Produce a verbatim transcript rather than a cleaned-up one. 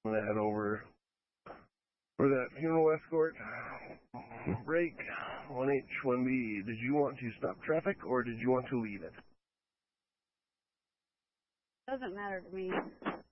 that over for that funeral escort. Break one H one B. Did you want to stop traffic or did you want to leave it? Doesn't matter to me.